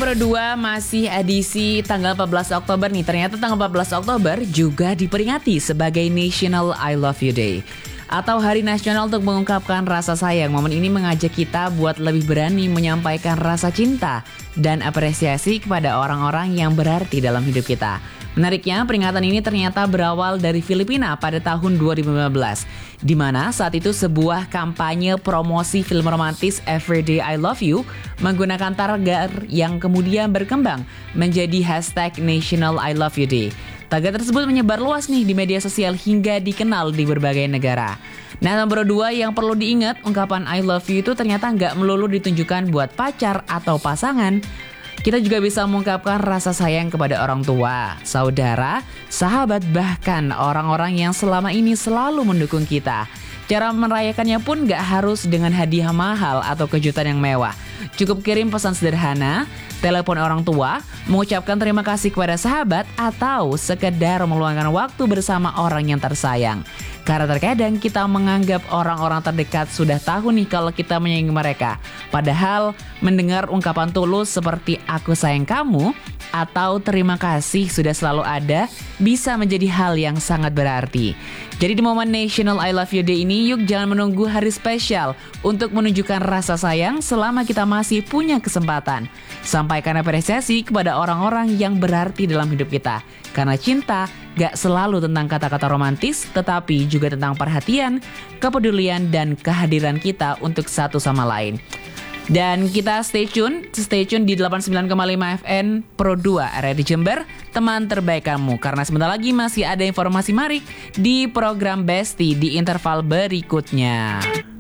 nomor 2 masih edisi tanggal 14 Oktober nih. Ternyata tanggal 14 Oktober juga diperingati sebagai National I Love You Day atau Hari Nasional untuk mengungkapkan rasa sayang. Momen ini mengajak kita buat lebih berani menyampaikan rasa cinta dan apresiasi kepada orang-orang yang berarti dalam hidup kita. Menariknya, peringatan ini ternyata berawal dari Filipina pada tahun 2015, di mana saat itu sebuah kampanye promosi film romantis Everyday I Love You menggunakan tagar yang kemudian berkembang menjadi hashtag National I Love You Day. Tagar tersebut menyebar luas nih di media sosial hingga dikenal di berbagai negara. Nah, nomor 2 yang perlu diingat, ungkapan I love you itu ternyata nggak melulu ditunjukkan buat pacar atau pasangan. Kita juga bisa mengungkapkan rasa sayang kepada orang tua, saudara, sahabat, bahkan orang-orang yang selama ini selalu mendukung kita. Cara merayakannya pun gak harus dengan hadiah mahal atau kejutan yang mewah. Cukup kirim pesan sederhana, telepon orang tua, mengucapkan terima kasih kepada sahabat, atau sekedar meluangkan waktu bersama orang yang tersayang. Karena terkadang kita menganggap orang-orang terdekat sudah tahu nih kalau kita menyayangi mereka. Padahal mendengar ungkapan tulus seperti aku sayang kamu atau terima kasih sudah selalu ada bisa menjadi hal yang sangat berarti. Jadi di momen National I Love You Day ini, yuk jangan menunggu hari spesial untuk menunjukkan rasa sayang selama kita masih punya kesempatan. Sampaikan apresiasi kepada orang-orang yang berarti dalam hidup kita. Karena cinta gak selalu tentang kata-kata romantis, tetapi juga tentang perhatian, kepedulian, dan kehadiran kita untuk satu sama lain. Dan kita stay tune di 89,5 FM Pro 2 area di Jember, teman terbaik kamu. Karena sebentar lagi masih ada informasi menarik di program Besti di interval berikutnya.